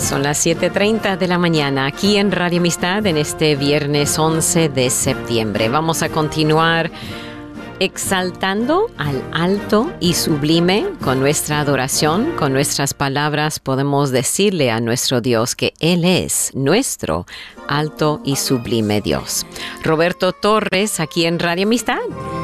Son las 7:30 de la mañana aquí en Radio Amistad en este viernes 11 de septiembre. Vamos a continuar exaltando al alto y sublime con nuestra adoración. Con nuestras palabras podemos decirle a nuestro Dios que Él es nuestro alto y sublime Dios. Roberto Torres aquí en Radio Amistad.